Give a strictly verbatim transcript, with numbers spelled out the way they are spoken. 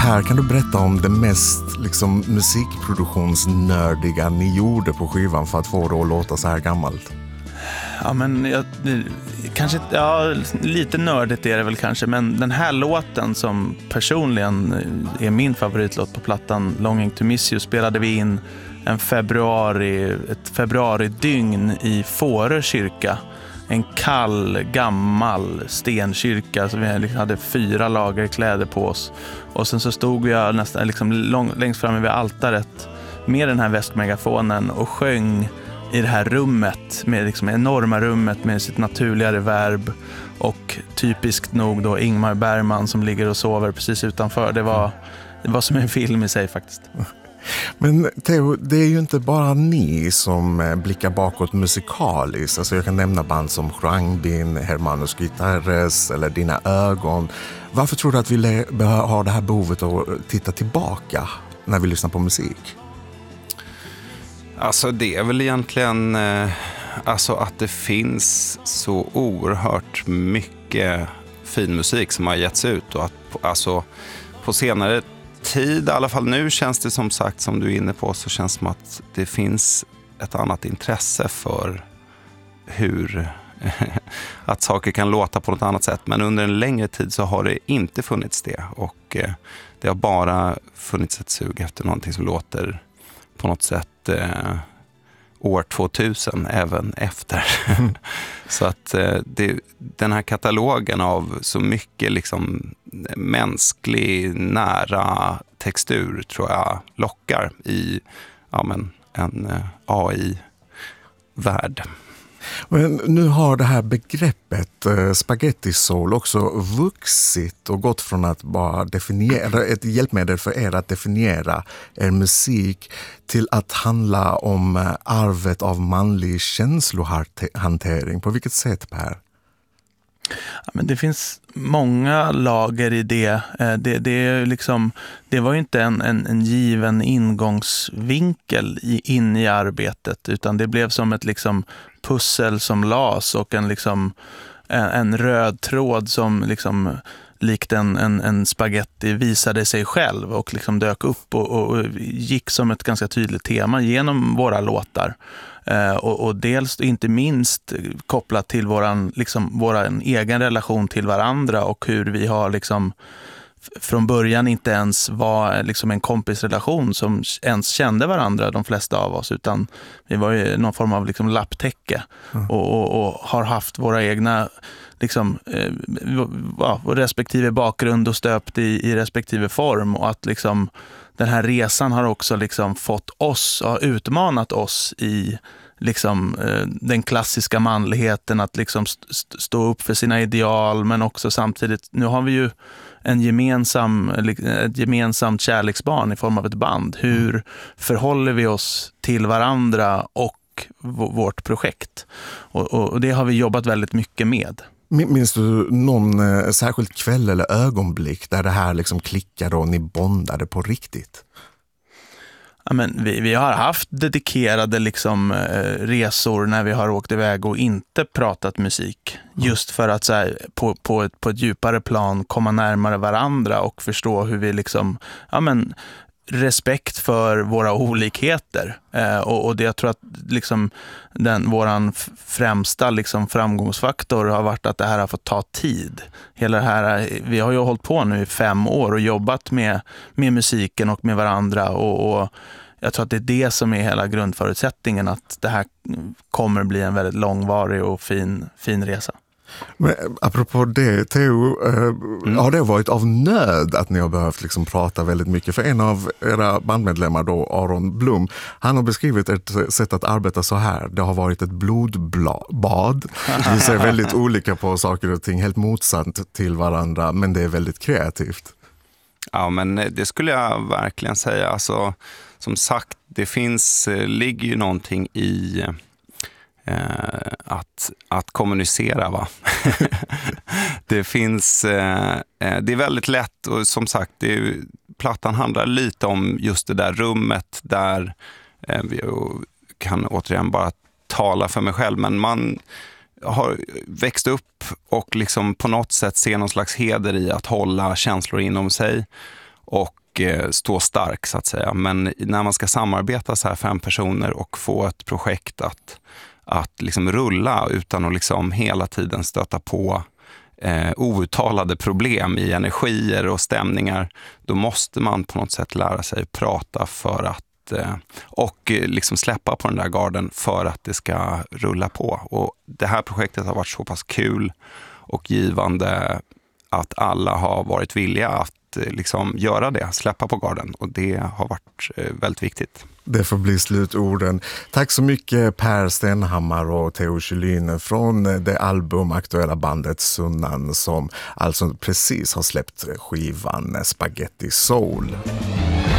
Per, kan du berätta om det mest liksom, musikproduktionsnördiga ni gjorde på skivan för att få det att låta så här gammalt? Ja, men jag, kanske, ja, lite nördigt är det väl kanske, men den här låten som personligen är min favoritlåt på plattan, Longing to Miss You, spelade vi in en februari, ett februaridygn i Fårö kyrka. En kall, gammal stenkyrka, så vi hade fyra lager kläder på oss. Och sen så stod jag nästan liksom lång, längst framme vid altaret med den här västmegafonen och sjöng i det här rummet, med liksom enorma rummet med sitt naturliga reverb, och typiskt nog då Ingmar Bergman som ligger och sover precis utanför. Det var, det var som en film i sig faktiskt. Men Theo, det är ju inte bara ni som blickar bakåt musikaliskt. Alltså jag kan nämna band som Khruangbin, Hermanos Guitarres eller Dina ögon. Varför tror du att vi har det här behovet att titta tillbaka när vi lyssnar på musik? Alltså det är väl egentligen eh, alltså att det finns så oerhört mycket fin musik som har getts ut, och att alltså på senare tid, i alla fall nu, känns det som sagt, som du är inne på, så känns det som att det finns ett annat intresse för hur att saker kan låta på något annat sätt. Men under en längre tid så har det inte funnits det, och eh, det har bara funnits ett sug efter någonting som låter på något sätt eh, år tvåtusen även efter. Mm. Så att eh, det, den här katalogen av så mycket liksom mänsklig, nära textur tror jag lockar i ja, men, en eh, A I-värld. Men nu har det här begreppet eh, spaghetti soul också vuxit och gått från att bara definiera, ett hjälpmedel för er att definiera er musik, till att handla om eh, arvet av manlig känslohantering. På vilket sätt, Per? Ja, men det finns många lager i det. Det, det, är liksom, det var ju inte en, en, en given ingångsvinkel i, in i arbetet, utan det blev som ett liksom pussel som las, och en, liksom, en, en röd tråd som liksom, likt en, en, en spaghetti visade sig själv och liksom dök upp och, och gick som ett ganska tydligt tema genom våra låtar. Uh, och, och dels inte minst kopplat till våran, liksom, våran egen relation till varandra, och hur vi har liksom, från början inte ens var liksom en kompisrelation som ens kände varandra, de flesta av oss, utan vi var ju någon form av liksom lapptäcke. Mm. och, och, och har haft våra egna liksom, eh, ja, respektive bakgrund och stöpt i, i respektive form, och att liksom den här resan har också liksom fått oss, har utmanat oss i liksom eh, den klassiska manligheten, att liksom st- stå upp för sina ideal, men också samtidigt, nu har vi ju en gemensam, ett gemensamt kärleksbarn i form av ett band. Hur förhåller vi oss till varandra och v- vårt projekt? Och, och det har vi jobbat väldigt mycket med. Minns du någon eh, särskild kväll eller ögonblick där det här liksom klickade och ni bondade på riktigt? Ja, men vi, vi har haft dedikerade liksom, eh, resor när vi har åkt iväg och inte pratat musik. Mm. Just för att så här, på, på, ett, på ett djupare plan komma närmare varandra och förstå hur vi liksom, ja men, respekt för våra olikheter. Eh, och, och det jag tror att liksom, den, våran främsta liksom, framgångsfaktor har varit att det här har fått ta tid. Hela det här, vi har ju hållit på nu i fem år och jobbat med, med musiken och med varandra, och, och jag tror att det är det som är hela grundförutsättningen, att det här kommer bli en väldigt långvarig och fin, fin resa. Men apropå det, Theo, eh, mm. har det varit av nöd att ni har behövt liksom prata väldigt mycket? För en av era bandmedlemmar då, Aron Blom, han har beskrivit ett sätt att arbeta så här: det har varit ett blodbad. Vi ser väldigt olika på saker och ting, helt motsatt till varandra, men det är väldigt kreativt. Ja, men det skulle jag verkligen säga. Alltså, som sagt, det finns, ligger ju någonting i eh, att, att kommunicera, va? Det finns, eh, det är väldigt lätt, och som sagt, det är, plattan handlar lite om just det där rummet där eh, vi kan återigen bara tala för mig själv, men man har växt upp och liksom på något sätt ser någon slags heder i att hålla känslor inom sig. och eh, stå stark så att säga. Men när man ska samarbeta så här fem personer och få ett projekt att, att liksom rulla utan att liksom hela tiden stöta på eh, outtalade problem i energier och stämningar, då måste man på något sätt lära sig prata för att eh, och liksom släppa på den där garden för att det ska rulla på. Och det här projektet har varit så pass kul och givande att alla har varit villiga att liksom göra det, släppa på garden, och det har varit väldigt viktigt. Det får bli slutorden. Tack så mycket Per Stenhammar och Teo Kylin från det albumaktuella bandet Sunnan som alltså precis har släppt skivan Spaghetti Soul.